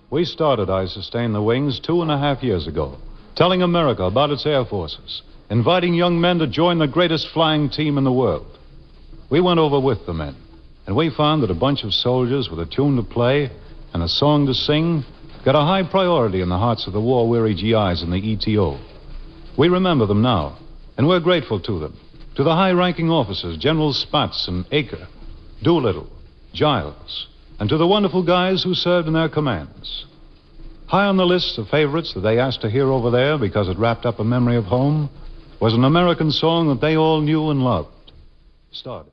We started I Sustain the Wings 2.5 years ago, telling America about its air forces, inviting young men to join the greatest flying team in the world. We went over with the men, and we found that a bunch of soldiers with a tune to play and a song to sing got a high priority in the hearts of the war-weary GIs in the ETO. We remember them now, and we're grateful to them, to the high-ranking officers, Generals Spatz and Aker, Doolittle, Giles, and to the wonderful guys who served in their commands. High on the list of favorites that they asked to hear over there because it wrapped up a memory of home was an American song that they all knew and loved, Stardust.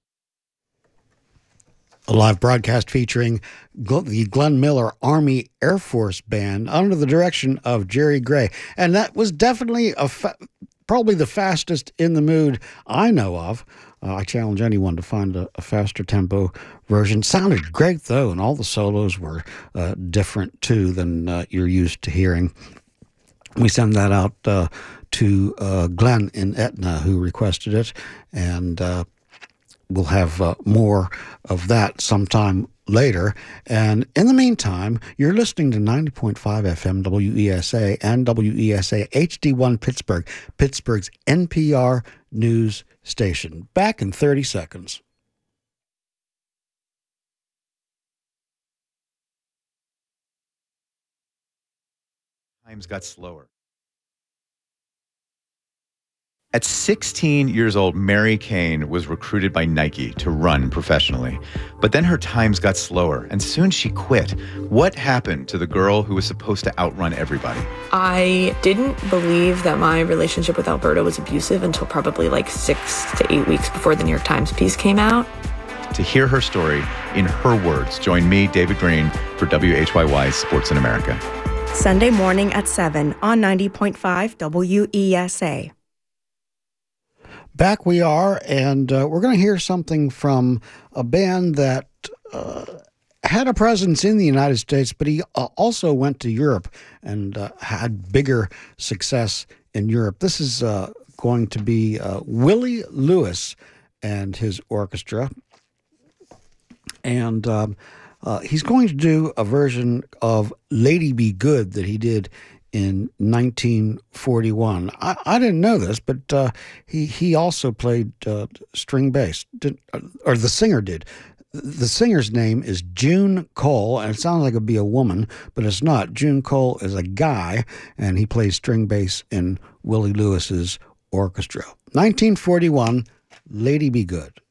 A live broadcast featuring the Glenn Miller Army Air Force Band under the direction of Jerry Gray. And that was definitely probably the fastest In the Mood I know of. I challenge anyone to find a faster tempo version. Sounded great, though, and all the solos were different, too, than you're used to hearing. We send that out to Glenn in Etna, who requested it, and we'll have more of that sometime later. And in the meantime, you're listening to 90.5 FM WESA and WESA HD1 Pittsburgh, Pittsburgh's NPR news station. Back in 30 seconds. Times got slower. At 16 years old, Mary Kane was recruited by Nike to run professionally. But then her times got slower, and soon she quit. What happened to the girl who was supposed to outrun everybody? I didn't believe that my relationship with Alberto was abusive until probably like 6 to 8 weeks before the New York Times piece came out. To hear her story in her words, join me, David Green, for WHYY's Sports in America. Sunday morning at 7 on 90.5 WESA. Back we are, and we're going to hear something from a band that had a presence in the United States, but he also went to Europe and had bigger success in Europe. This is going to be Willie Lewis and his orchestra, and he's going to do a version of Lady Be Good that he did in 1941. I didn't know this, but he also played string bass, or the singer did. The singer's name is June Cole, and it sounds like it'd be a woman, but it's not. June Cole is a guy, and he plays string bass in Willie Lewis's orchestra. 1941, Lady Be Good.